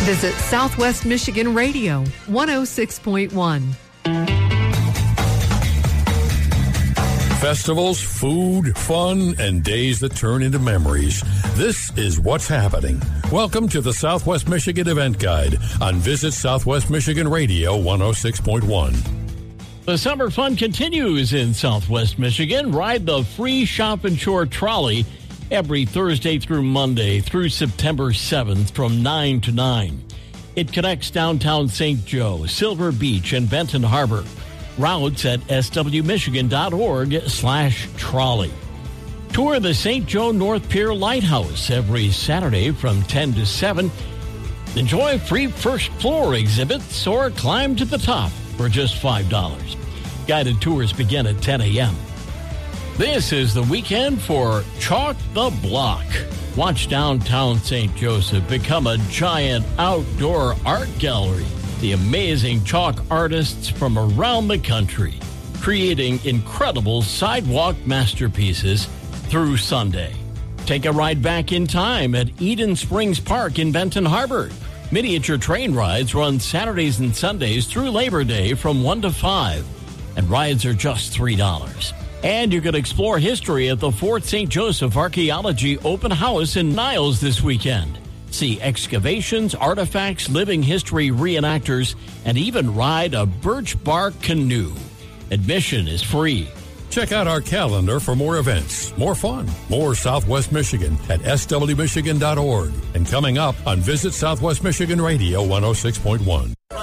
Visit Southwest Michigan Radio 106.1. Festivals, food, fun, and days that turn into memories. This is what's happening. Welcome to the Southwest Michigan Event Guide on Visit Southwest Michigan Radio 106.1. The summer fun continues in Southwest Michigan. Ride the free Shop and Shore trolley every Thursday through Monday through September 7th from 9 to 9. It connects downtown St. Joe, Silver Beach, and Benton Harbor. Routes at swmichigan.org/trolley. Tour the St. Joe North Pier Lighthouse every Saturday from 10 to 7. Enjoy free first floor exhibits or climb to the top for just $5. Guided tours begin at 10 a.m. This is the weekend for Chalk the Block. Watch downtown St. Joseph become a giant outdoor art gallery. The amazing chalk artists from around the country, creating incredible sidewalk masterpieces through Sunday. Take a ride back in time at Eden Springs Park in Benton Harbor. Miniature train rides run Saturdays and Sundays through Labor Day from 1 to 5, and rides are just $3. And you can explore history at the Fort St. Joseph Archaeology Open House in Niles this weekend. See excavations, artifacts, living history reenactors, and even ride a birch bark canoe. Admission is free. Check out our calendar for more events, more fun, more Southwest Michigan at swmichigan.org. And coming up on Visit Southwest Michigan Radio 106.1.